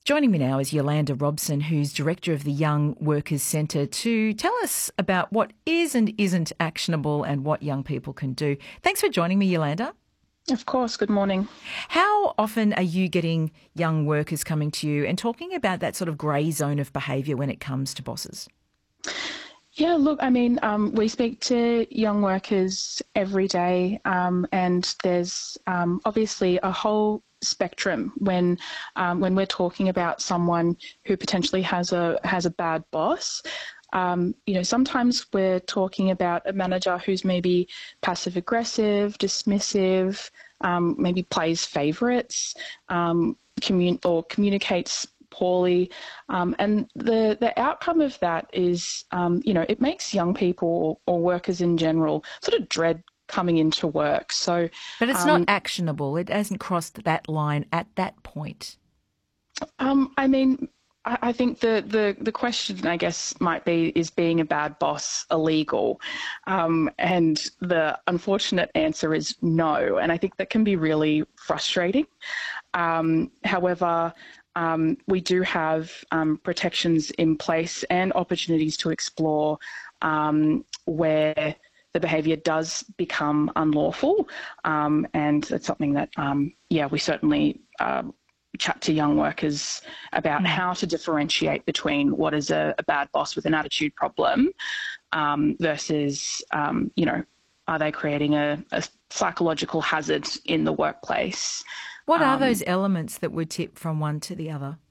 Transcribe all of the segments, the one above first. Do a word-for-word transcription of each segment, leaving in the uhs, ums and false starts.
Joining me now is Yolanda Robson, who's Director of the Young Workers Centre, to tell us about what is and isn't actionable and what young people can do. Thanks for joining me, Yolanda. Of course. Good morning. How often are you getting young workers coming to you and talking about that sort of grey zone of behaviour when it comes to bosses? Yeah, look, I mean, um, we speak to young workers every day, um, and there's um, obviously a whole spectrum when um, when we're talking about someone who potentially has a has a bad boss. Um, you know, sometimes we're talking about a manager who's maybe passive aggressive, dismissive, um, maybe plays favourites, um, commun- or communicates poorly, um, and the the outcome of that is, um, you know, it makes young people or workers in general sort of dread coming into work. So, but it's um, not actionable. It hasn't crossed that line at that point. Um, I mean, I, I think the, the the question, I guess, might be, is being a bad boss illegal? Um, and the unfortunate answer is no. And I think that can be really frustrating. Um, however, Um, we do have um, protections in place and opportunities to explore um, where the behaviour does become unlawful, um, and that's something that, um, yeah, we certainly uh, chat to young workers about, Mm. how to differentiate between what is a, a bad boss with an attitude problem um, versus, um, you know, are they creating a, a psychological hazard in the workplace? What are Um, those elements that would tip from one to the other?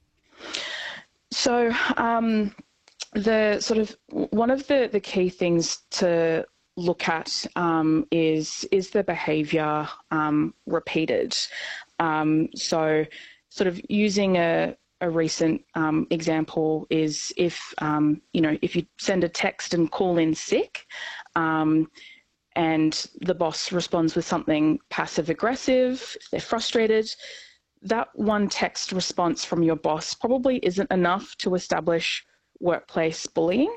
So um, the sort of one of the, the key things to look at um, is is the behaviour um, repeated. Um, so sort of using a, a recent um, example is if, um, you know, if you send a text and call in sick, um, and the boss responds with something passive-aggressive, if they're frustrated, that one text response from your boss probably isn't enough to establish workplace bullying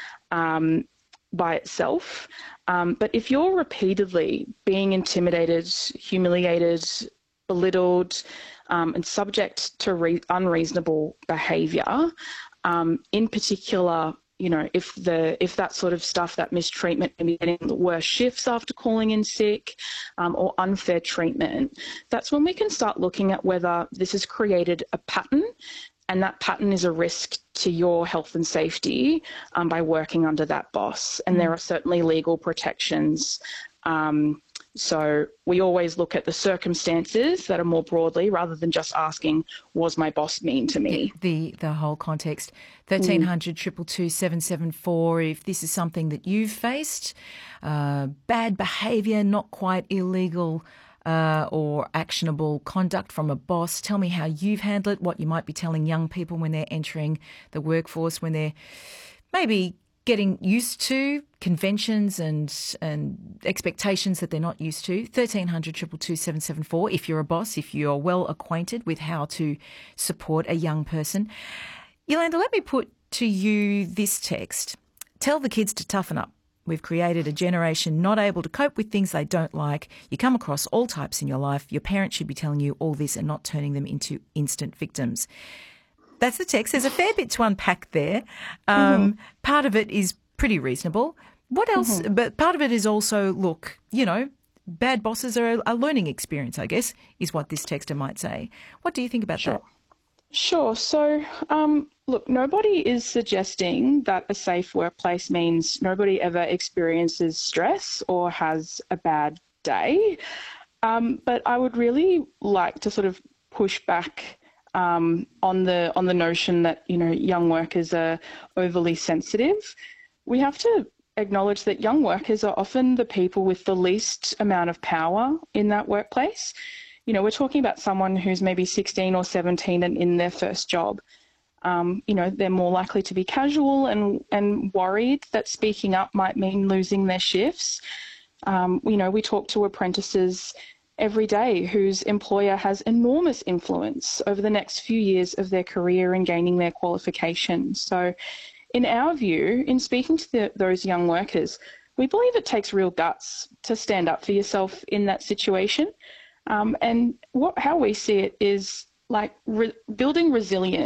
um, by itself. Um, but if you're repeatedly being intimidated, humiliated, belittled, um, and subject to re- unreasonable behaviour, um, in particular, you know, if the if that sort of stuff, that mistreatment, can be getting worse shifts after calling in sick, um, or unfair treatment, that's when we can start looking at whether this has created a pattern, and that pattern is a risk to your health and safety um, by working under that boss. And mm. there are certainly legal protections. Um, So we always look at the circumstances that are more broadly, rather than just asking, was my boss mean to me? The the whole context. thirteen hundred, two two two, seven seven four, if this is something that you've faced, uh, bad behaviour, not quite illegal uh, or actionable conduct from a boss. Tell me how you've handled it, what you might be telling young people when they're entering the workforce, when they're maybe getting used to conventions and and expectations that they're not used to. thirteen hundred, two two two, seven seven four, if you're a boss, if you're well acquainted with how to support a young person. Yolanda, let me put to you this text. Tell the kids to toughen up. We've created a generation not able to cope with things they don't like. You come across all types in your life. Your parents should be telling you all this and not turning them into instant victims. That's the text. There's a fair bit to unpack there. Um, mm-hmm. Part of it is pretty reasonable. What else? Mm-hmm. But part of it is also, look, you know, bad bosses are a learning experience, I guess, is what this texter might say. What do you think about sure. that? Sure. So, um, look, nobody is suggesting that a safe workplace means nobody ever experiences stress or has a bad day. Um, but I would really like to sort of push back Um, on the on the notion that, you know, young workers are overly sensitive. We have to acknowledge that young workers are often the people with the least amount of power in that workplace. You know, we're talking about someone who's maybe sixteen or seventeen and in their first job. Um, you know, they're more likely to be casual and, and worried that speaking up might mean losing their shifts. Um, you know, we talk to apprentices every day whose employer has enormous influence over the next few years of their career and gaining their qualifications. So in our view, in speaking to the, those young workers, we believe it takes real guts to stand up for yourself in that situation. Um, and what, how we see it is like re- building resilience